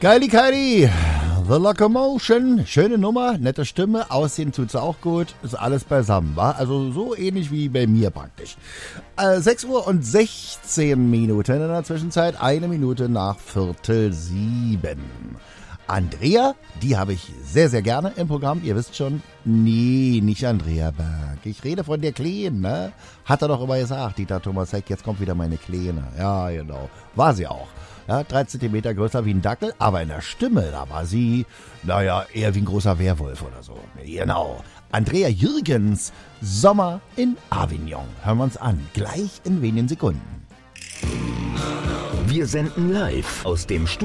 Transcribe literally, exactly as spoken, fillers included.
Geili Keili, The Locomotion, schöne Nummer, nette Stimme, aussehen tut's auch gut, ist alles beisammen, wa? Also so ähnlich wie bei mir praktisch. Äh, sechs Uhr und sechzehn Minuten in der Zwischenzeit, eine Minute nach Viertel sieben. Andrea, die habe ich sehr, sehr gerne im Programm. Ihr wisst schon, nee, nicht Andrea Berg. Ich rede von der Kleine, ne? Hat er doch immer gesagt, Dieter Thomas Heck, jetzt kommt wieder meine Kleine. Ja, genau. War sie auch. Ja, drei Zentimeter größer wie ein Dackel, aber in der Stimme, da war sie, naja, eher wie ein großer Werwolf oder so. Genau. Andrea Jürgens, Sommer in Avignon. Hören wir uns an, gleich in wenigen Sekunden. Wir senden live aus dem Studio.